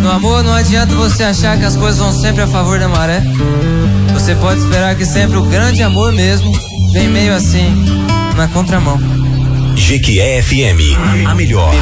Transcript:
No amor não adianta você achar que as coisas vão sempre a favor da maré. Você pode esperar que sempre o grande amor mesmo vem meio assim, na contramão. Jequié FM, a melhor